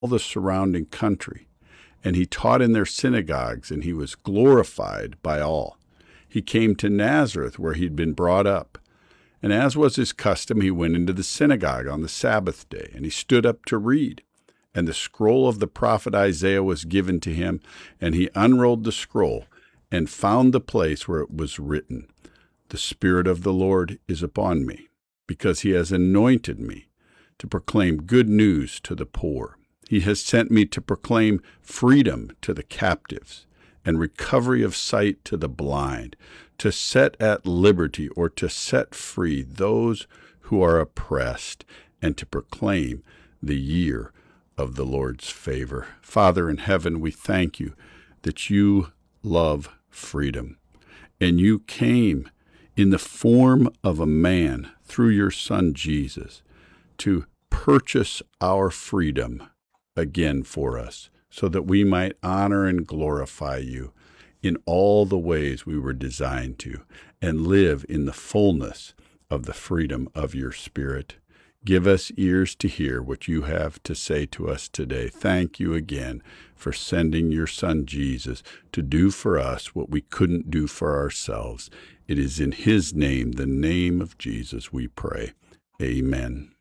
all the surrounding country. And he taught in their synagogues, and he was glorified by all. He came to Nazareth, where he had been brought up. And as was his custom, he went into the synagogue on the Sabbath day, and he stood up to read. And the scroll of the prophet Isaiah was given to him, and he unrolled the scroll and found the place where it was written, "The Spirit of the Lord is upon me, because he has anointed me to proclaim good news to the poor. He has sent me to proclaim freedom to the captives and recovery of sight to the blind, to set at liberty or to set free those who are oppressed, and to proclaim the year of the Lord's favor." Father in heaven, we thank you that you love freedom, and you came in the form of a man through your Son Jesus to purchase our freedom again for us, so that we might honor and glorify you in all the ways we were designed to, and live in the fullness of the freedom of your Spirit. Give us ears to hear what you have to say to us today. Thank you again for sending your Son Jesus to do for us what we couldn't do for ourselves. It is in his name, the name of Jesus, we pray. Amen.